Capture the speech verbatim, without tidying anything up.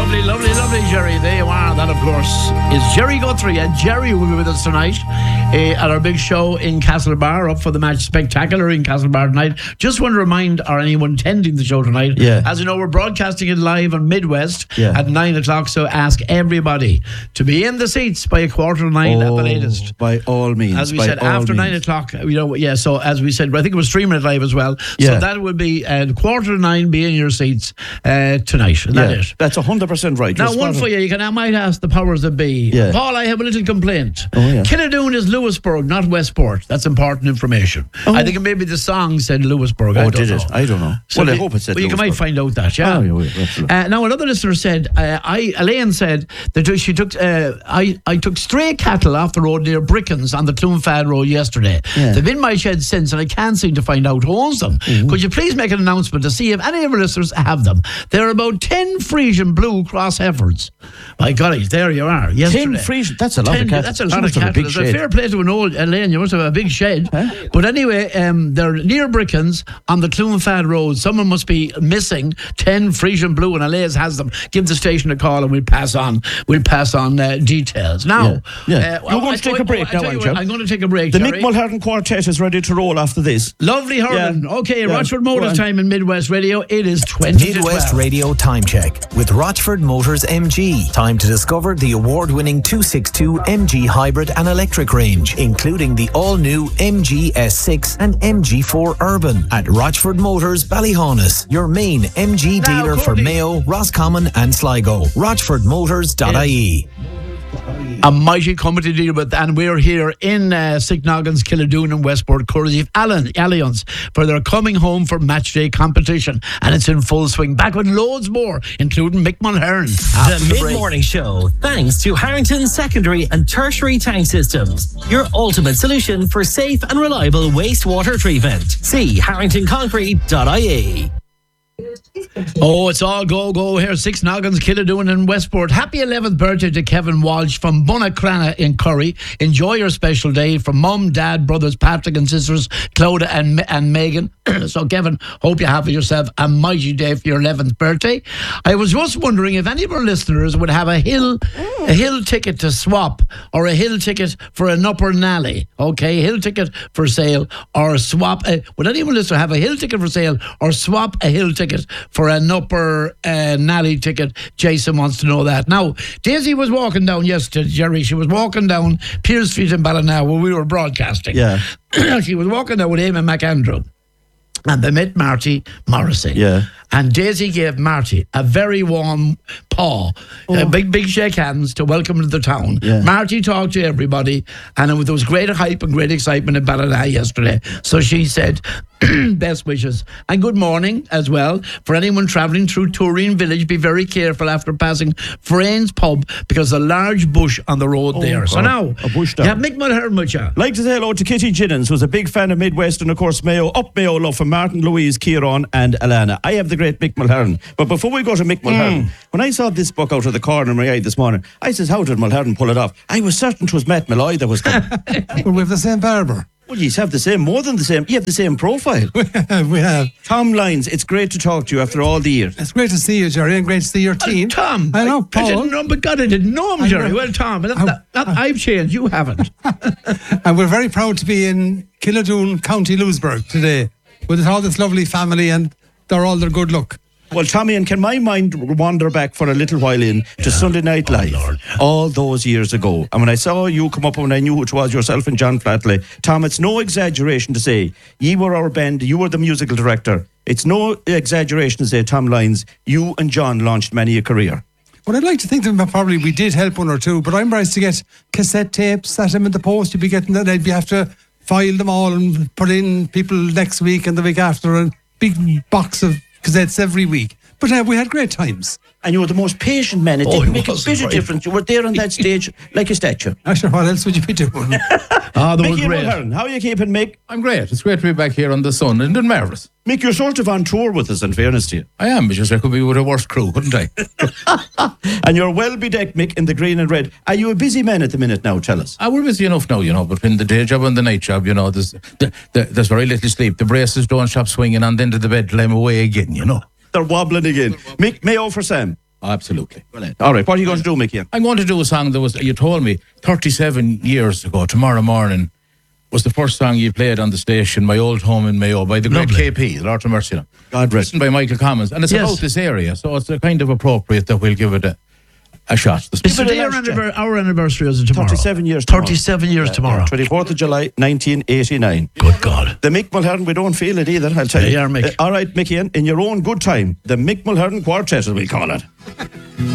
Lovely, lovely, lovely, Jerry. There you are. That, of course, is Jerry Guthrie. And Jerry will be with us tonight uh, at our big show in Castlebar, up for the match Spectacular in Castlebar tonight. Just want to remind, or anyone attending the show tonight, yeah. as you know, we're broadcasting it live on Midwest yeah. at nine o'clock. So ask everybody to be in the seats by a quarter to nine oh, at the latest. By all means. As we by said, after means. nine o'clock, you know, yeah, so as we said, I think it was streaming it live as well. Yeah. So that will be uh, quarter to nine, be in your seats uh, tonight. And yeah. that is. That's one hundred percent right. Now, You're one spotted. for you, you can, I might ask the powers that be. Yeah. Paul, I have a little complaint. Oh, yeah. Killadoon is Lewisburg, not Westport. That's important information. Oh. I think maybe the song said Lewisburg. Oh, I don't did know. it? I don't know. So well, I the, hope it said well, you Lewisburg. might find out that, yeah. Oh, yeah, yeah, absolutely. Uh, now, another listener said, uh, I, Elaine said that she took, uh, I, I took stray cattle off the road near Brickens on the Clonfad Road yesterday. Yeah. They've been in my shed since, and I can't seem to find out who owns them. Mm-hmm. Could you please make an announcement to see if any of our listeners have them? There are about ten Frisian blue cross heifers. My golly, there you are. Yesterday. Ten Frisian, that's a lot ten, of cattle. That's a You lot of must have a cattle. big It's a shed. fair play to an old Elaine. You must have a big shed. Huh? But anyway, um, they're near Brickens on the Clonfad Road. Someone must be missing ten Frisian blue, and Elaine's has them. Give the station a call, and we'll pass on. We'll pass on uh, details. Now, Yeah. Yeah. Uh, You're going I to take told- a break I now, tell you aren't what, you? I'm going to take a break. The Jerry. Mick Mulhern Quartet is ready to roll after this. Lovely hurling. Yeah. Okay, Yeah. Rochford Go Motors on. time in Midwest Radio. It is twenty to Midwest twelve. Radio Time Check with Rochford Motors M G. Time to discover the award-winning two sixty-two M G hybrid and electric range, including the all-new M G S six and M G four Urban at Rochford Motors Ballyhaunis, your main M G Now, dealer for Courtney. Mayo, Roscommon and Sligo. rochford motors dot I E. A mighty company to deal with, and we're here in uh, Signogans, Killadoon and Westport, courtesy of Allen Alliance, for their coming home for match day competition, and it's in full swing. Back with loads more, including Mick Mulhern. after The break. Mid-Morning Show, thanks to Harrington Secondary and Tertiary Tank Systems, your ultimate solution for safe and reliable wastewater treatment. See harrington concrete dot I E. Oh, it's all go, go here. Six Noggins, Killadoon and Westport. Happy eleventh birthday to Kevin Walsh from Bunnacrana in Curry. Enjoy your special day from Mum, Dad, brothers, Patrick and sisters, Clodagh and, and Megan. So, Kevin, hope you have yourself a mighty day for your eleventh birthday. I was just wondering if any of our listeners would have a hill a hill ticket to swap, or a hill ticket for an upper nally. Okay, hill ticket for sale, or swap. Uh, would anyone listener have a hill ticket for sale, or swap a hill ticket for an upper uh, nally ticket? Jason wants to know that. Now, Daisy was walking down yesterday, Jerry. She was walking down Pearse Street in Ballina where we were broadcasting. Yeah. She was walking down with Eamon McAndrew, and they met Marty Morrissey. Yeah. And Daisy gave Marty a very warm paw, a big, big shake hands to welcome him to the town. Yeah. Marty talked to everybody, and there was great hype and great excitement in Ballina yesterday. So she said, best wishes and good morning as well for anyone travelling through Tureen Village. Be very careful after passing Frayne's pub, because a large bush on the road Oh, there. So God. now, A bush down. yeah, Mick Mulhern with you. Like to say hello to Kitty Ginnens, who's a big fan of Midwest and, of course, Mayo. Up Mayo love from Martin, Louise, Kieran and Alana. I have the great Mick Mulhern. But before we go to Mick Mulhern, Mm. when I saw this book out of the corner of my eye this morning, I says, how did Mulhern pull it off? I was certain it was Matt Malloy that was coming. Well, we have the same barber. Well, you have the same, more than the same. You have the same profile. We have. Tom Lyons, it's great to talk to you after all the years. It's great to see you, Jerry, and great to see your team. Tom, I know, I Paul. didn't know, but God, I didn't know him, I Jerry. know. Well, Tom, that, I- that, that, I've changed. You haven't. And we're very proud to be in Killadoon, County Louisburg today with all this lovely family, and they're all their good luck. Well, Tommy, and can my mind wander back for a little while in to Sunday Night Live, all those years ago? And when I saw you come up, and I knew it was yourself and John Flatley, Tom, it's no exaggeration to say ye were our band, you were the musical director. It's no exaggeration to say, Tom Lyons, you and John launched many a career. Well, I'd like to think that probably we did help one or two, but I'm surprised to get cassette tapes, set them in the post. You'd be getting that. I'd be have to file them all and put in people next week and the week after, a big box of cassettes every week. But uh, we had great times. And you were the most patient man. It Oh, didn't he make a was, bit of right. difference. You were there on that stage like a statue. Actually, what else would you be doing? Ah, they were Mickey great. Mulhern, how are you keeping, Mick? I'm great. It's great to be back here on the sun, and doing marvellous. Mick, you're sort of on tour with us, in fairness to you. I am, because I could be with a worse crew, couldn't I? And you're well bedecked, Mick, in the green and red. Are you a busy man at the minute now? Tell us. Ah, we're busy enough now, you know, between the day job and the night job, you know, there's the, the, there's very little sleep. The braces don't stop swinging, and then to the bed till I'm away again, you know. They're wobbling again. Mick, Mayo for Sam. Absolutely. All right, what are you going to do, Mickey? I'm going to do a song that was, you told me, thirty-seven years ago, tomorrow morning, was the first song you played on the station, My Old Home in Mayo, by the great Lovely. K P, Lord of Mercy. God rest. Written by Michael Commons. And it's Yes. about this area, so it's uh, kind of appropriate that we'll give it a, a shot. It's Give it a today our, lash, Jack. anniver- our anniversary is it tomorrow? thirty-seven years tomorrow. thirty-seven years tomorrow. twenty-fourth of July, nineteen eighty-nine. Good God. The Mick Mulhern, we don't feel it either, I'll tell They you. are, Mick. Uh, all right, Mickey, in your own good time, the Mick Mulhern Quartet, as we call it.